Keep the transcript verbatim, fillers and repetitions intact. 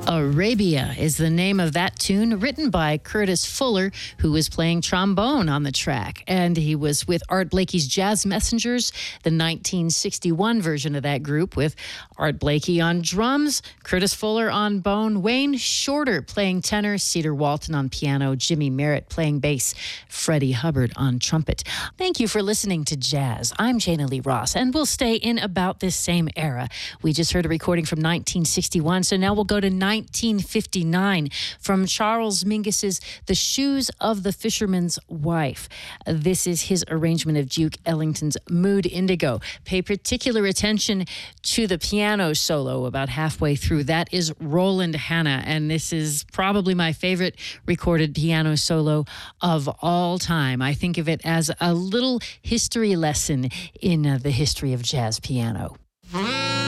Arabia is the name of that tune, written by Curtis Fuller, who was playing trombone on the track. And he was with Art Blakey's Jazz Messengers, the nineteen sixty-one version of that group, with Art Blakey on drums, Curtis Fuller on bone, Wayne Shorter playing tenor, Cedar Walton on piano, Jimmy Merritt playing bass, Freddie Hubbard on trumpet. Thank you for listening to Jazz. I'm Jana Lee Ross, and we'll stay in about this same era. We just heard a recording from nineteen sixty-one, so now we'll go to nineteen fifty-nine from Charles Mingus's The Shoes of the Fisherman's Wife. This is his arrangement of Duke Ellington's Mood Indigo. Pay particular attention to the piano solo about halfway through. That is Roland Hanna, and this is probably my favorite recorded piano solo of all time. I think of it as a little history lesson in uh, the history of jazz piano.